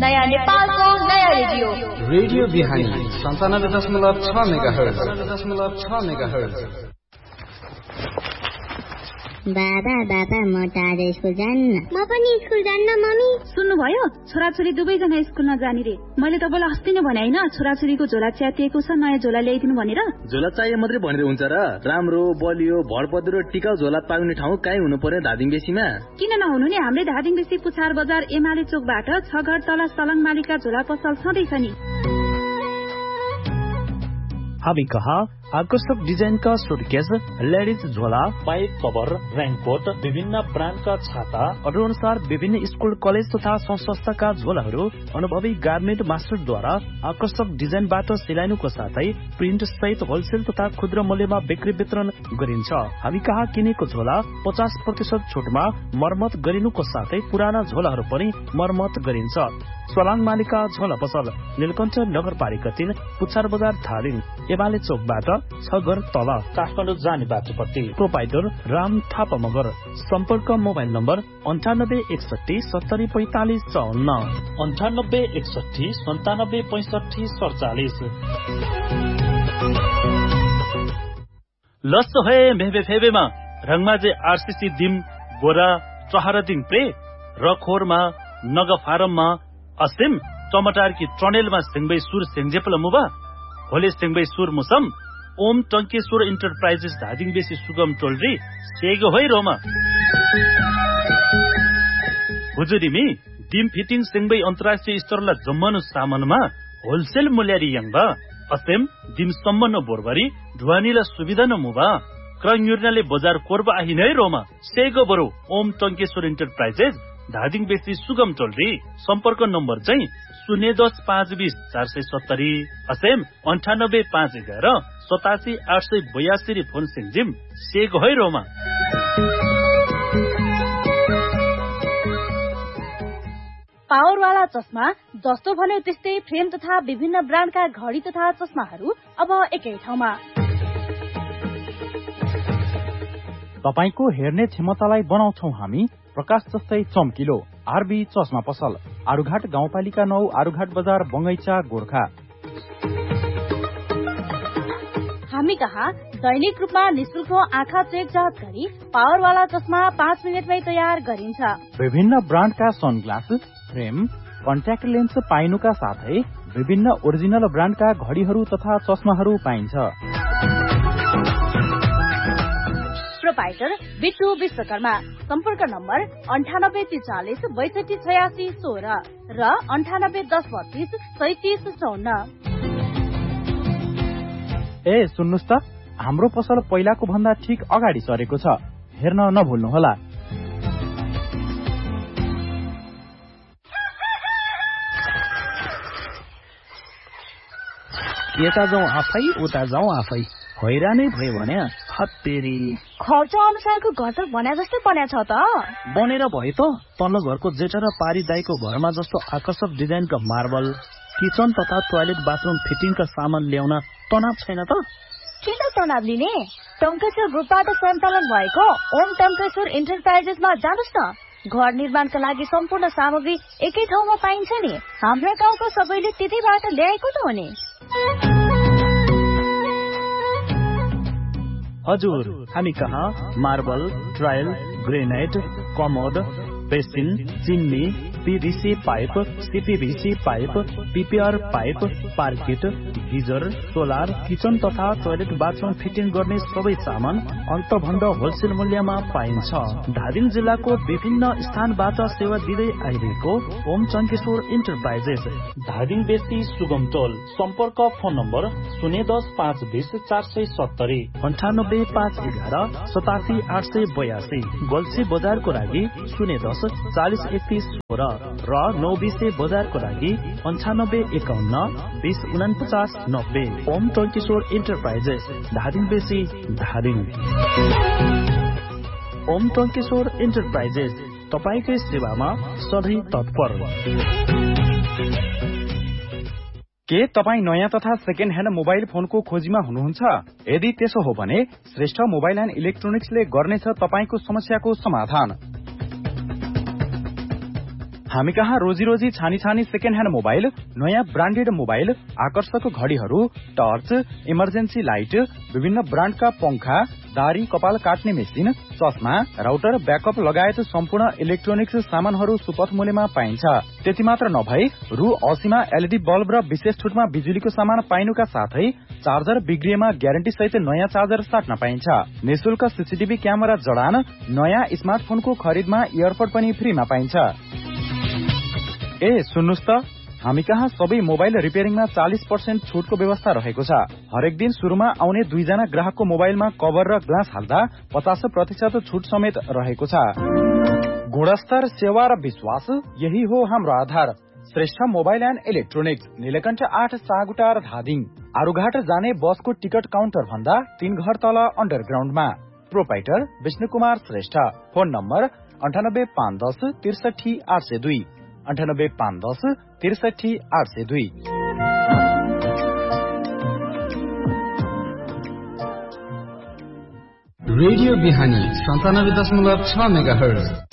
नयाँ नेपालको नयाँ रेडियो रेडियो बिहानी 97.6 मेगाहर्ज। बाबा म त आज स्कुल जान्न। म पनि स्कुल जान्न मम्मी। सुन्नुभयो, छोराछोरी दुवैजना स्कुल नजाने रे। मैले तपाईँलाई अस्ति नै भने हैन, छोराछोरीको झोला च्यातिएको छ, नयाँ झोला ल्याइदिनु भनेर। झोला चाहिए मात्रै भनेर हुन्छ र? राम्रो बलियो भरपद्रो टिकाउ झोला पाउने ठाउँ काहीँ हुनु पर्यो धादिङ बेसीमा। किन नहुनु नि, हाम्रै धादिङ बेसी पुछार बजार एमाले चोकबाट 6 घर तल सलङ मालिका झोला पसल छँदैछ नि। हामी कहाँ आकर्षक डिजाइनका सुटकेस, लेडिज झोला, पाइप कभर, रेनकोट, विभिन्न ब्रान्डका छाता, अनुसार विभिन्न स्कुल कलेज तथा संस्थाका झोलाहरू अनुभवी गार्मेन्ट मास्टरद्वारा आकर्षक डिजाइनबाट सिलाइनुको साथै प्रिन्ट सहित होलसेल तथा खुद्रा मूल्यमा बिक्री वितरण गरिन्छ। हामी कहाँ किनेको झोला 50% छुटमा मर्मत गरिनुको साथै पुराना झोलाहरू पनि मर्मत गरिन्छ। सलाङ मालिका झोला पसल, नीलकण्ठ नगरपालिका 3, पुछार बजार धादिङ, एमाले चोकबाट 6 घर तल, काठमाडौँ जाने बाटोपट्टि। प्रोपाइटर राम थापा मगर। सम्पर्क मोबाइल नम्बर 9861 70 45 54, 9861 97 65 47। लस्सो है मेबे फेबेमा रङमाजे आरसीसी दिम बोरा चहरदिङ प्रे रखोरमा नग फारममा असिम टमाटर की ट्रनेलमा सिंगबै सुर सेंगजेपल मुबा होले सिंगबै सुर मुसम ओम टंकेश्वर इंटरप्राइजेस धादिङ बेसी सुगम टोलरी सेगो होइ रोमा हुजुरीमी डिम फिटिङ सिंगबै अन्तर्राष्ट्रिय स्तरला जम्मनु सामानमा होलसेल मूल्यरी यङबा असेम डिम सम्मनो बोरबरी ढुवानीला सुविधा न मुबा क्रङयुर्नाले बजार कोर्बा आहि नै रोमा सेगो बरु ओम टंकेश्वर इंटरप्राइजेस धादिङ बेसी सुगम टोलरी। सम्पर्क नम्बर चाहिँ 010 520 470 असेम 98 511 87 882 फोन सिंजिम सेगो है रोमा। पावरवाला चस्मा जस्तो भन्यो त्यस्तै फ्रेम तथा विभिन्न ब्रान्डका घडी तथा चस्माहरू अब एकै ठाउँमा। तपाईको हेर्ने क्षमतालाई बनाउँछौ हामी प्रकाश जस्तै चम्किलो। आरबी चस्मा पसल, आरुघाट गाउँपालिका 9, आरुघाट बजार, बंगैचा, गोर्खा। हामी कहाँ दैनिक रूपमा निशुल्क आँखा चेक जाँच गरी पावरवाला चस्मा 5 मिनेटमै तयार गरिन्छ। विभिन्न ब्रान्डका सनग्लास, फ्रेम, कन्ट्याक्ट लेन्स पाइनुका साथै विभिन्न ओरिजिनल ब्रान्डका घडीहरू तथा चस्माहरू पाइन्छ। प्रोपाइटर बिट्टु विश्वकर्मा। सम्पर्क नम्बर 9843 62 86 16 र 98 10 32 37 54। ए सुन्नुस् त, हाम्रो पसल पहिलाको भन्दा ठिक अगाडि सरेको छ, हेर्न नभुल्नुहोला। यता जाउँ आफै उता जाउँ आफै, हैरानै भयो भने हत्तेरी। खर्च अनुसारको घर त भने जस्तै बन्या छ त। बनेर भयो त, तल्लो घरको जेठा र पारी दाईको घरमा जस्तो आकर्षक डिजाइनका मार्बल, किचन तथा टोयलेट बाथरूम फिटिङका सामान ल्याउन तनाव छैन त? किन तनाव लिने? टंकेश्वर ग्रुपबाट सञ्चालन भएको ओम टंकेश्वर इन्टरप्राइजेसमा जानुस् न। घर निर्माणका लागि सम्पूर्ण सामग्री एकै ठाउँमा पाइन्छ नि। हाम्रो गाउँको सबैले त्यतैबाट ल्याएको त हो नि। हजुर, हामी कहाँ marble, tile, granite, commode, basin, chimney, PVC pipe, CPVC pipe, PPR pipe, पार्किट, geyser, solar, kitchen तथा टोयलेट बाथरूम फिटिङ गर्ने सबै सामान अन्तभन्द होलसेल मूल्यमा पाइन्छ। धादिङ जिल्लाको विभिन्न स्थानबाट सेवा दिँदै आइरहेको ओम टंकेश्वर इन्टरप्राइजेस धादिङ बेसी सुगम टोल। सम्पर्क फोन नम्बर 010 520 470, 98 511 87 882, गोल्सी बजारको लागि 010 40 31 16 र 920 बजारको लागि 95 51 20 49 90। ओम टंकेश्वर इन्टरप्राइजेस धादिङ बेसी धादिङ। ओम टंकेश्वर इन्टरप्राइजेस तपाईकै सेवामा सधैँ तत्पर। के तपाईँ नयाँ तथा सेकेन्ड ह्यान्ड मोबाइल फोनको खोजीमा हुनुहुन्छ? यदि त्यसो हो भने श्रेष्ठ मोबाइल एन्ड इलेक्ट्रोनिक्सले गर्नेछ तपाईको समस्याको समाधान। हामी कहाँ रोजी रोजी छानी छानी सेकेन्ड ह्यान्ड मोबाइल, नयाँ ब्रान्डेड मोबाइल, आकर्षक घड़ीहरू, टर्च, इमर्जेन्सी लाइट, विभिन्न ब्रान्डका पंखा, दारी कपाल काट्ने मेसिन, चस्मा, राउटर, ब्याकअप लगायत सम्पूर्ण इलेक्ट्रोनिक्स सामानहरू सुपथ मूल्यमा पाइन्छ। त्यति मात्र नभई रु 80 मा एलईडी बल्ब र विशेष छुटमा बिजुलीको सामान पाइनुका साथै चार्जर बिग्रिएमा ग्यारेन्टी सहित नयाँ चार्जर साट्न पाइन्छ। निशुल्क सीसीटीभी क्यामेरा जडान, नयाँ स्मार्टफोनको खरिदमा इयरपोड पनि फ्रीमा पाइन्छ। सुन्नुस् त, हामी कहाँ सबै मोबाइल रिपेयरिङमा 40% छुटको व्यवस्था रहेको छ। हरेक दिन सुरुमा आउने 2 जना ग्राहकको मोबाइलमा कभर र ग्लास हाल्दा 50% छुट समेत रहेको छ। गुणस्तर, सेवा र विश्वास, यही हो हाम्रो आधार। Shrestha mobile and electronics, Neelkanth 8 सागुटार Dhading. Arughat जाने बसको टिकट काउन्टर भन्दा 3 घर तल अन्डरग्राउन्डमा। Proprietor Vishnu Kumar Shrestha. Phone number 98 510 63 802, 98 510 63 802। Radio बिहानी 97.6 मेगाहर्ज।